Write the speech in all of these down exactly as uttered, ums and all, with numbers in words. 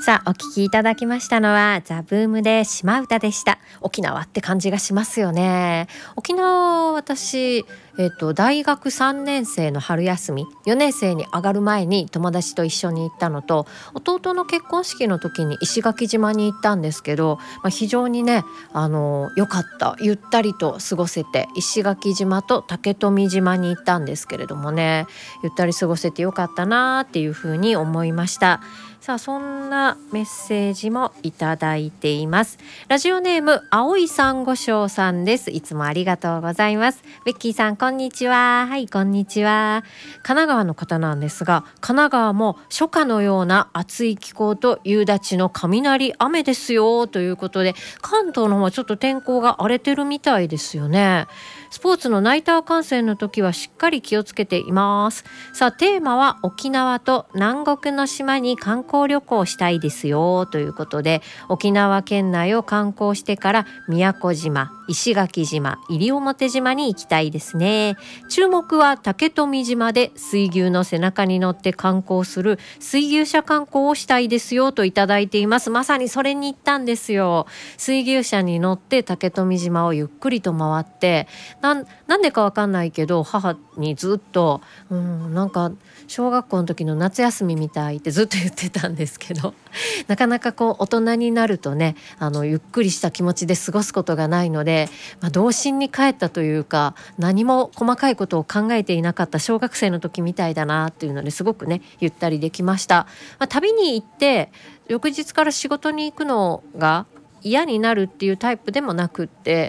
さあお聞きいただきましたのはザ・ブームで島唄でした。沖縄って感じがしますよね。沖縄は私、えっと、大学さんねん生の春休みよねん生に上がる前に友達と一緒に行ったのと、弟の結婚式の時に石垣島に行ったんですけど、まあ、非常にねあの良かった。ゆったりと過ごせて、石垣島と竹富島に行ったんですけれどもね、ゆったり過ごせて良かったなっていうふうに思いました。さあそんなメッセージもいただいています。ラジオネーム青いサンゴ礁さんです。いつもありがとうございます。ベッキーさんこんにちは。はいこんにちは。神奈川の方なんですが、神奈川も初夏のような暑い気候と夕立の雷雨ですよということで、関東の方はちょっと天候が荒れてるみたいですよね。スポーツのナイター観戦の時はしっかり気をつけています。さあテーマは沖縄と南国の島に観光旅行したいですよということで、沖縄県内を観光してから宮古島、石垣島、西表島に行きたいですね。注目は竹富島で水牛の背中に乗って観光する水牛車観光をしたいですよといただいています。まさにそれに行ったんですよ。水牛車に乗って竹富島をゆっくりと回って、な ん, なんでかわかんないけど母にずっと、うん、なんか小学校の時の夏休みみたいってずっと言ってたんですけどなかなかこう大人になるとね、あのゆっくりした気持ちで過ごすことがないので、まあ、童心に帰ったというか、何も細かいことを考えていなかった小学生の時みたいだなっていうのですごくねゆったりできました。まあ、旅に行って翌日から仕事に行くのが嫌になるっていうタイプでもなくって、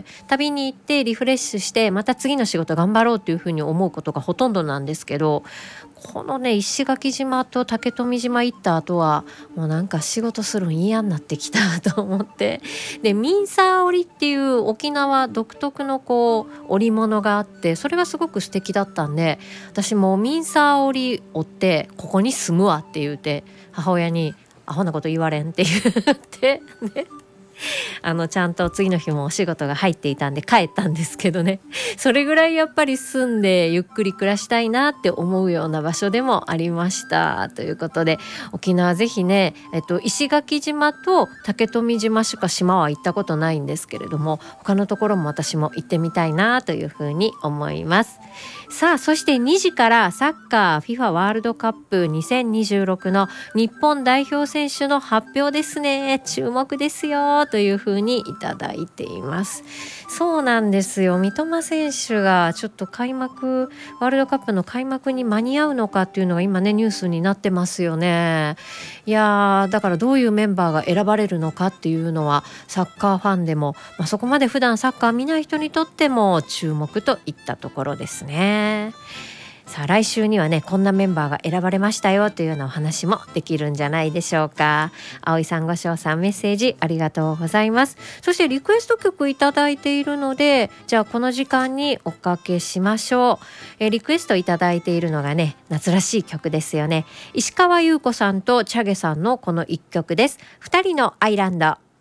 旅に行ってリフレッシュしてまた次の仕事頑張ろうっていうふうに思うことがほとんどなんですけど、このね石垣島と竹富島行った後はもうなんか仕事するの嫌になってきたと思って、でミンサー織っていう沖縄独特のこう織物があって、それがすごく素敵だったんで、私もミンサー織織ってここに住むわって言うて、母親にアホなこと言われんって言ってね、あのちゃんと次の日もお仕事が入っていたんで帰ったんですけどね、それぐらいやっぱり住んでゆっくり暮らしたいなって思うような場所でもありましたということで、沖縄ぜひね、えっと、石垣島と竹富島しか島は行ったことないんですけれども、他のところも私も行ってみたいなというふうに思います。さあそしてにじからサッカー フィファ ワールドカップにせんにじゅうろくの日本代表選手の発表ですね。注目ですよというふうにいただいています。そうなんですよ。三笘選手がちょっと開幕ワールドカップの開幕に間に合うのかっていうのが今ねニュースになってますよね。いやーだからどういうメンバーが選ばれるのかっていうのはサッカーファンでも、まあ、そこまで普段サッカー見ない人にとっても注目といったところですね。さあ来週にはねこんなメンバーが選ばれましたよというようなお話もできるんじゃないでしょうか。青いさんごしょうさんメッセージありがとうございます。そしてリクエスト曲いただいているので、じゃあこの時間におかけしましょう。えー、リクエストいただいているのがね夏らしい曲ですよね。石川優子さんとチャゲさんのこの一曲です。ふたりのアイランド。